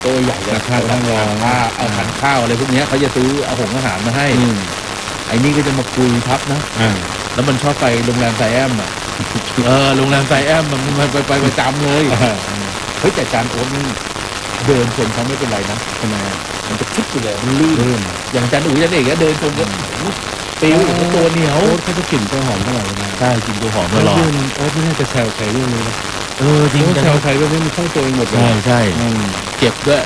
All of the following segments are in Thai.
ตัวใหญ่จะทานข้าวทานข้าวอะไรพวกนี้เขาจะซื้ออาหารมาให้ไอ้นี่ก็จะมาคุยทับนะแล้วมันชอบไปโรงแรมไซแอมโรงแรมไซแอมมันไปประจำเลยเฮ้ยแต่จานโอ๊ตนี่เดินชนเขาไม่เป็นไรนะทำไมมันจะคิดไปเลยมันลื่นอย่างจานอุ๋ยจานเอกก็เดินชนก็ปิวตัวเหนียวโอ๊ตเขาจะกลิ่นตัวหอมตลอดเลยใช่กลิ่นตัวหอมตลอดโอ๊ตไม่น่าจะแซวใครเรื่องนี้นะจริงแซวใครเรื่องนี้มันเข้าตัวเองหมดเลยใช่เจ็บด้วย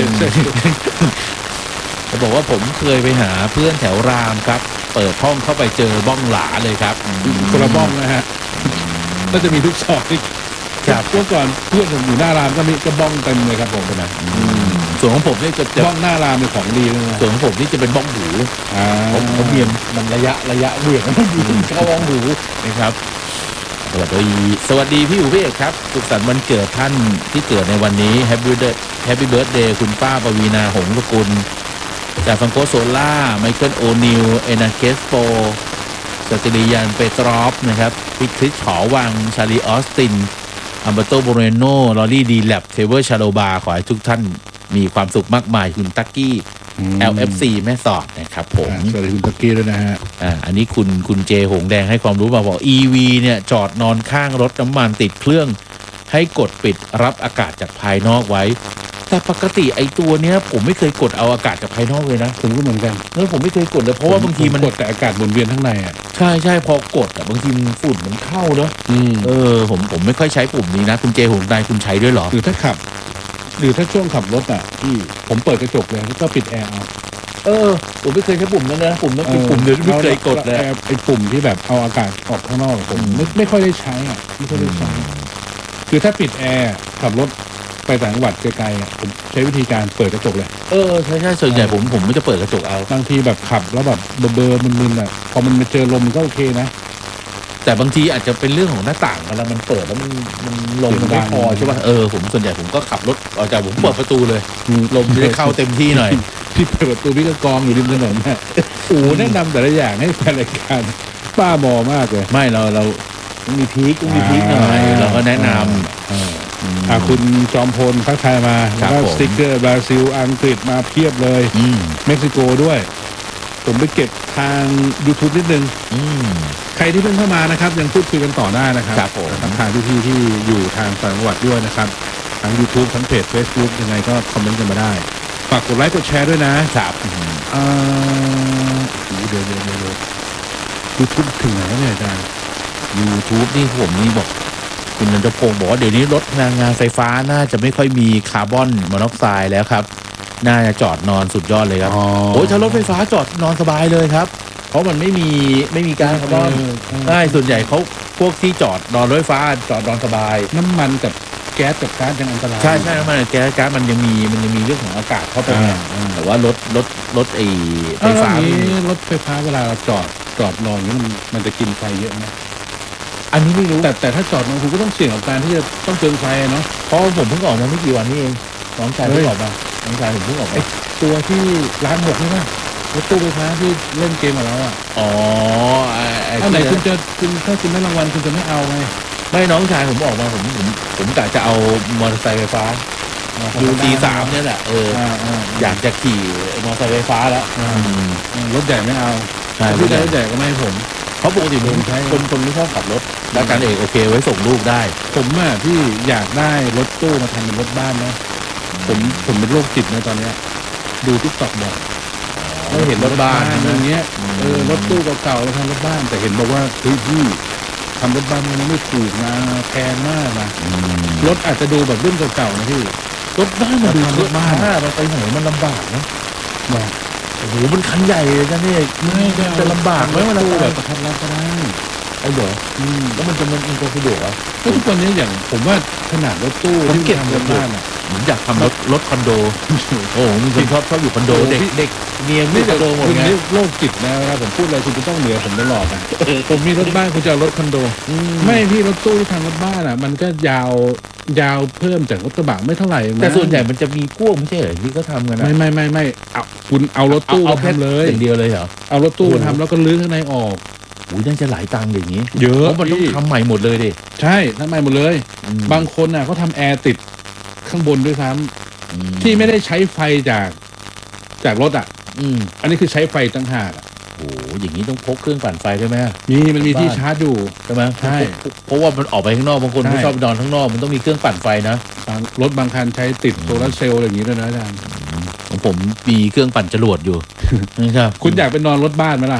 จะบอกว่าผมเคยไปหาเพื่อนแถวรามครับเปิดห้องเข้าไปเจอบ้องหลาเลยครับคนละบ้องนะฮะก็จะมีทุกซอยครับเมื่อก่อนเพื่อนผมอยู่หน้ารามก็มีกระบ้องเต็มเลยครับผมนะส่วนของผมนี่จะบ้องหน้ารามเป็นของดีเลยส่วนของผมนี่จะเป็นบ้องหูผมเมียนมันระยะเบี่ยงเข้าบ้องหูนะครับสวัสดีพี่อู๋พี่เอกครับสุขสันต์วันเกิดท่านที่เกิดในวันนี้แฮปปี้เบิร์ธเดย์คุณป้าปวีณาหงส์สกุลจากฟังโกโซล่าไมเคิลโอนิลเอนาเคสโปสติริยันเปตรอฟนะครับพี่คริสหอวังชาลีออสตินอัมเบโตโบเรโนลอรี่ดีแลบเทเวอร์ชาโลบาขอให้ทุกท่านมีความสุขมากมายคุณตักกี้ LFC แม่สอดนะครับผมสวัสดีคุณตักกี้ด้วยนะฮะอันนี้คุณเจหงแดงให้ความรู้มาบอก EV เนี่ยจอดนอนข้างรถน้ำมันติดเครื่องให้กดปิดรับอากาศจากภายนอกไว้แต่ปกติไอ้ตัวเนี้ยผมไม่เคยกดเอาอากาศจากภายนอกเลยนะผมก็เหมือนกันแล้วผมไม่เคยกดเลยเพราะว่าบางทีมันกดแต่อากาศวนเวียนข้างในใช่พอกดบางทีฝุ่นมันเข้าเนาะผมไม่ค่อยใช้ปุ่มนี้นะคุณเจหงได้คุณใช้ด้วยหรอหรือถ้าช่วงขับรถที่ผมเปิดกระจกเลยก็ปิดแอร์ผมไม่เคยใช้ปุ่มนั้นนะปุ่มนั้นเป็นปุ่มเดียวไม่เคยกดเลยไอ้ปุ่มที่แบบเอาอากาศออกข้างนอกผมไม่ค่อยได้ใช้ไม่ค่อยได้ใช้คือถ้าปิดแอร์ขับรถไปต่างจังหวัดไกลๆผมใช้วิธีการเปิดกระจกเลยใช่ส่วนใหญ่ผมไม่จะเปิดกระจกเอาบางทีแบบขับแล้วแบบเบอร์มึนพอมันมาเจอลมก็โอเคนะแต่บางทีอาจจะเป็นเรื่องของหน้าต่างแล้วมันเปิดแล้วมันลมมันไม่พอใช่ป่ะผมส่วนใหญ่ผมก็ขับรถออกจากผมเปิดประตูเลยลมจะได้เข้าเต็มที่หน่อยที่เปิดประตูพี่ก็กองอยู่ริมถนนนะแนะนำแต่ละอย่างให้แฟนรายการป้ามอมากเลยไม่เรามีพีคหน่อยเราก็แนะนำคุณจอมพลทักทายมาแล้วก็สติ๊กเกอร์บราซิลอังกฤษมาเพียบเลยเม็กซิโกด้วยผมไปเก็บทาง YouTube นิดนึงใครที่เพิ่งเข้ามานะครับยังพูดคุยกันต่อได้นะครับทางพี่ที่อยู่ทางต่างจังหวัดด้วยนะครับทั้ง YouTube ทั้งเพจ Facebook ยังไงก็คอมเมนต์กันมาได้ฝากกดไลค์กดแชร์ด้วยนะครับเดี๋ยว YouTube ถึงไหนแล้วเนี่ยอาจารย์ YouTube นี่ผมนี่บอกคุณนันทพงศ์บอกว่าเดี๋ยวนี้รถพลังงานไฟฟ้าน่าจะไม่ค่อยมีคาร์บอนมอนอกไซด์แล้วครับน่าจะจอดนอนสุดยอดเลยครับโอ้ยถ้ารถไฟฟ้าจอดนอนสบายเลยครับเพราะมันไม่มีการคาร์บอนได้ส่วนใหญ่เขาพวกที่จอดนอนรถไฟฟ้าจอดนอนสบายน้ำมันกับแก๊สยังอันตรายใช่น้ำมันแก๊สมันยังมีเรื่องของอากาศเข้าไปแต่ว่ารถไฟฟ้ารถไฟฟ้าเวลาเราจอดนอนนี่มันจะกินไฟเยอะไหมอันนี้ไม่รู้แต่ถ้าจอดนอนคุณก็ต้องเสี่ยงกับการที่จะต้องเจอไฟเนาะเพราะผมเพิ่งออกมาไม่กี่วันนี้เองน้องชายเพิ่งออกมาน้องชายผมเพิ่งออกมาตัวที่ร้านหมกนี่ป่ะรถตู้ไฟฟ้าที่เล่นเกมกับเราอันไหนคุณถ้าคุณได้รางวัลคุณจะไม่เอาไงไม่น้องชายผมออกมาผมกะจะเอามอเตอร์ไซค์ไฟฟ้าดูD3เนี่ยแหละอยากจะขี่มอเตอร์ไซค์ไฟฟ้าแล้วรถใหญ่ไม่เอารถใหญ่ก็ไม่ให้ผมเพราะปกติผมคนไม่ชอบขับรถแล้วการเอกโอเคไว้ส่งลูกได้ผมที่อยากได้รถตู้มาทำเป็นรถบ้านนะผมเป็นโรคจิตในตอนนี้ดู TikTok บ่อยไม่เห็นรถบ้านอย่างเงี้ยรถตู้เก่าๆมาทำรถบ้านแต่เห็นบอกว่าพี่ทำรถบ้านมันไม่ถูกนะแพงมากนะรถอาจจะดูแบบรุ่นเก่าๆนะพี่รถบ้านมันดูรถบ้านมันไปไหนมันลำบากนะโอ้โหมันคันใหญ่เลยจ้ะนี่ไม่จะลำบากไหมมันตู้แบบประทับรับก็ได้เหรอแล้วมันจะสะดวกอ่ะทุกวันนี้อย่างผมว่าขนาดรถตู้ที่ทำรถบ้านผมอยากทำรถคอนโดโอ้มีคนชอบอยู่คอนโดเด็กเมียไม่คอนโดหมดไงโรคจิตนะเวลาผมพูดอะไรคุณจะต้องเหนือผมตลอดผมมีรถบ้านคุณจะรถคอนโดไม่พี่รถตู้ที่ทำรถบ้านมันก็ยาวเพิ่มจากรถกระบะไม่เท่าไหร่แต่ส่วนใหญ่มันจะมีพ่วงไม่ใช่เหรอที่ก็ทำกันนะไม่เอาคุณเอารถตู้มาทำเลยอย่างเดียวเลยเหรอเอารถตู้มาทำแล้วก็ลื้อข้างในออกน่าจะหลายตังค์อย่างนี้เยอะเพราะมันต้องทำใหม่หมดเลยดิใช่ทำใหม่หมดเลยบางคนเขาทำแอร์ติดข้างบนด้วยซ้ำที่ไม่ได้ใช้ไฟจากรถอ่ะอันนี้คือใช้ไฟตั้งหากอ่ะโอ้อย่างนี้ต้องพกเครื่องปั่นไฟได้ไหมมันมีที่ชาร์จอยู่ใช่ไหมใช่เพราะว่ามันออกไปข้างนอกบางคนไม่ชอบนอนข้างนอกมันต้องมีเครื่องปั่นไฟนะรถบางคันใช้ติดโซลาร์เซลล์อะไรอย่างนี้ด้วยนะอาจารย์ของผมมีเครื่องปั่นจรวดอยู่นะครับคุณอยากไปนอนรถบ้านไหมล่ะ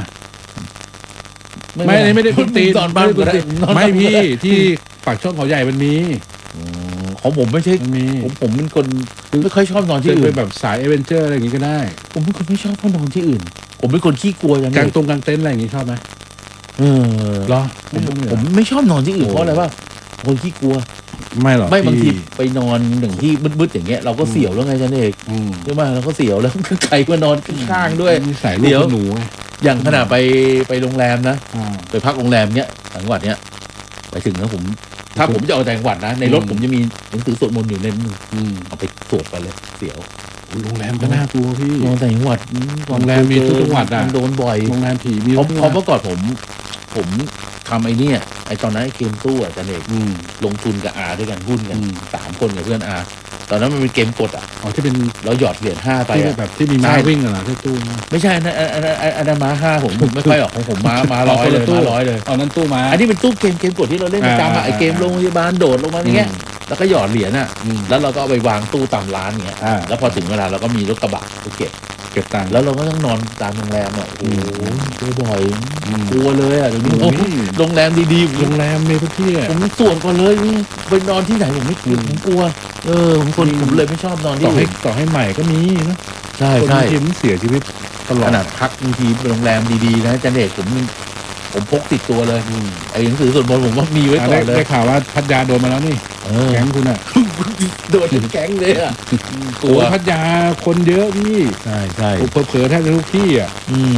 ไม่ได้คุณตีนอนบ้านไม่พี่ที่ปากช่องเขาใหญ่มันมีของผมไม่ใช่ผมเป็นคนไม่ค่อยชอบนอนที่อื่นแบบสายเอเวนเจอร์อะไรอย่างงี้ก็ได้ผมเป็นคนไม่ชอบนอนที่อื่นผมเป็นคนขี้กลัวอย่างนี้กางเต็นท์อะไรอย่างงี้ชอบไหมหรอผมไม่ชอบนอนที่อื่นเพราะอะไรวะคนขี้กลัวไม่หรอกไม่บางทีไปนอนหนึ่งที่มืดๆอย่างเงี้ยเราก็เสียวแล้วไงจันเอกใช่ไหมเราก็เสียวแล้วใครมานอนข้างๆด้วยเดี๋ยวหนูอย่างขนาดไปโรงแรมนะไปพักโรงแรมเนี้ยจังหวัดเนี้ยไปถึงแล้วถ้าผมจะออกจากจังหวัดนะในรถผมจะมีหนังสือสวดมนต์อยู่เล่มนึงเอาไปสวดไปเลยเสียวโรงแรมก็น่ากลัวพี่นอนแต่จังหวัดโรงแรมมีทุกจังหวัดอ่ะโดนบ่อยโรงแรมผีมีเพราะเมื่อก่อนผมทำไอ้นี่ไอ้ตอนนั้นไอ้เกมตู้จันเอกลงทุนกับอาด้วยกันหุ้นกัน3 คนกับเพื่อนอาตอนนั้นมันเป็นเกมกดที่เป็นเราหยอดเหรียญ5ไปแบบที่มีม้าวิ่งเหรอที่ตู้ไม่ใช่อันนั้นม้า5ผมไม่ค่อยหรอกของผมม้า100เลยม้า100เลยนั้นตู้ม้าอันนี้เป็นตู้เกมกดที่เราเล่นประจำไอ้เกมโรงพยาบาลโดดลงมาอย่างเงี้ยแล้วก็หยอดเหรียญแล้วเราก็เอาไปวางตู้ตามร้านเงี้ยแล้วพอถึงเวลาเราก็มีรถกระบะไปเก็บตังค์แล้วเราก็ต้องนอนตามโรงแรมโอ้โหเจอบ่อยกลัวเลยเดี๋ยวนี้โรงแรมดีๆโรงแรมมีทุกที่ผมส่วนก่อนเลยไปนอนที่ไหนผมไม่กลัวผมกลัวผมเลยไม่ชอบนอนที่ต่อให้ใหม่ก็มีนะใช่ทีมเสียชีวิตตลอดขนาดพักบางทีโรงแรมดีๆนะจันเอกผมพกติดตัวเลยไอ้หนังสือสวดมนต์ผมว่ามีไว้ก่อนเลยได้ข่าวว่าพัทยาโดนมาแล้วนี่แก๊งคุณอ่ะโดนแก๊งเลยอ่ะตัวพัทยาคนเยอะพี่ใช่เผลอแทบจะทุกที่อ่ะ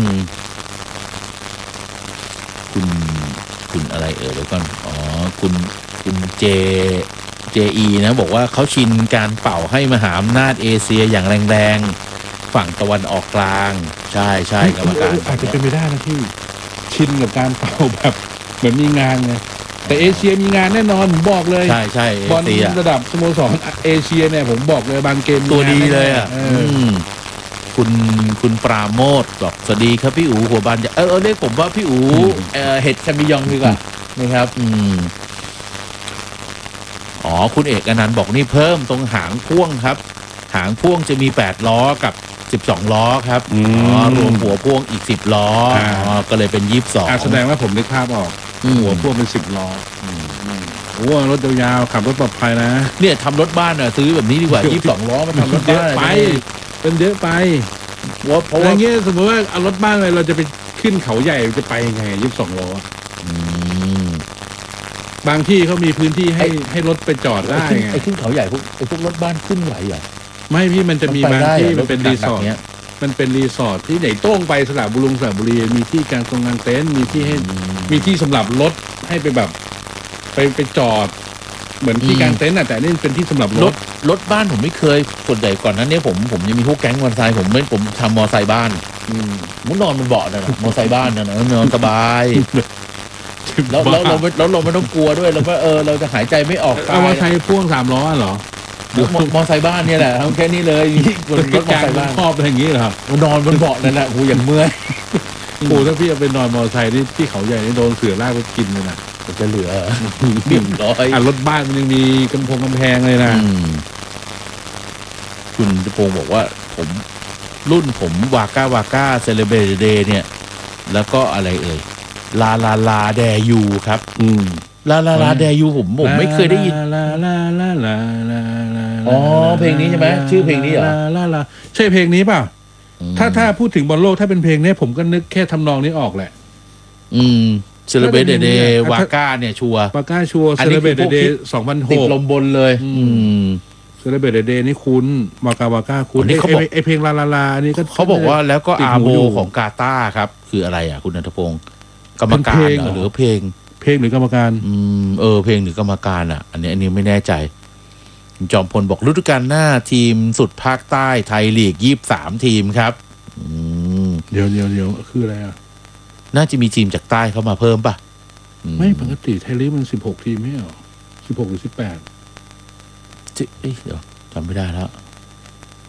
คุณอะไรเดี๋ยวก่อนคุณJE นะบอกว่าเขาชินการเป่าให้มหาอำนาจเอเชียอย่างแรงๆฝั่งตะวันออกกลางใช่กรรมการอาจจะเป็นไปได้นะพี่ชินกับการเป่าแบบเหมือนมีงานไงแต่เอเชียมีงานแน่นอนผมบอกเลยใช่บอลระดับสโมสรเอเชียเนี่ยผมบอกเลยบางเกมตัวดีเลยอ่ะคุณปราโมทบอกสวัสดีครับพี่อู๋หัวบานเรียกผมว่าพี่อู๋เห็ดแชมปิญองดีกว่านะครับคุณเอกอนันต์บอกนี่เพิ่มตรงหางพ่วงครับหางพ่วงจะมี8 ล้อกับ12 ล้อครับรวมหัวพ่วงอีก10 ล้อก็เลยเป็น22 แสดงว่าผมนึกภาพออกหัวพ่วงเป็น10 ล้อโอ้รถยาวๆขับรถปลอดภัยนะเนี่ยทำรถบ้านซื้อแบบนี้ดีกว่า22 ล้อมาทำรถบ้านไปเป็นเยอะไปเพราะว่าอย่างเงี้ยสมมติว่าเอารถบ้านไปเราจะไปขึ้นเขาใหญ่จะไปยังไง22 ล้อบางที่เขามีพื้นที่ให้รถไปจอดได้ไงขึ้นเขาใหญ่พวกรถบ้านขึ้นไหวเหรอไม่พี่มันจะมีบางที่มันเป็นรีสอร์ทมันเป็นรีสอร์ทที่ไหนโต้งไปสระบุรีมีที่กลางตรงกลางเต็นท์มีที่สำหรับรถให้ไปแบบไปจอดเหมือนที่กลางเต็นท์แต่นี่เป็นที่สำหรับรถบ้านผมไม่เคยส่วนใหญ่ก่อนนั้นเนี่ยผมยังมีพวกแก๊งมอเตอร์ไซค์ผมทำมอเตอร์ไซค์บ้านผมนอนบนเบาะนะมอเตอร์ไซค์บ้านนะนอนสบายแล้วเราไม่ต้องกลัวด้วยเราว่าเราจะหายใจไม่ออกเอามอเตอร์ไซค์พ่วง3 ล้อเหรอหรือมอเตอร์ไซค์บ้านเนี่ยแหละทำแค่นี้เลยบนรถมอเตอร์ไซค์บ้านครอบอะไรอย่างงี้เหรอนอนบนเบาะนั่นแหละกูอย่างเมื่อยกูถ้าพี่เอาไปนอนมอเตอร์ไซค์ที่เขาใหญ่นี่โดนเสือลากไปกินเลยนะจะเหลือบิ่มร้อยรถบ้านมันยังมีกำแพงเลยนะคุณจะพงบอกว่าผมวาก้าเซเลเบรตเดย์เนี่ยแล้วก็อะไรลาแดยูครับลาแดยูผมไม่เคยได้ยินเพลงนี้ใช่ไหมชื่อเพลงนี้เหรอใช่เพลงนี้เปล่าถ้าพูดถึงบอลโลกถ้าเป็นเพลงนี้ผมก็นึกแค่ทำนองนี้ออกแหละเซเลเบรตเดย์วาก้าเนี่ยชัววาก้าชัวเซเลเบรตเดย์2006 ติดลมบนเลยเซเลเบรตเดย์นี่คุณวาก้าคุณไอเพลงลานี่ก็เขาบอกว่าแล้วก็อาโบของกาตาร์ครับคืออะไรอ่ะคุณณัฐพงศ์กรรมการหรือเพลงหรือกรรมการเพลงหรือกรรมการอ่ะอันนี้ไม่แน่ใจจอมพลบอกฤดูกาลหน้าทีมสุดภาคใต้ไทยลีก23 ทีมครับเดี๋ยวคืออะไรอ่ะน่าจะมีทีมจากใต้เข้ามาเพิ่มป่ะไม่ปกติไทยลีกมัน16 ทีมไม่เหรอ16 หรือ 18 เดี๋ยวจำไม่ได้แล้ว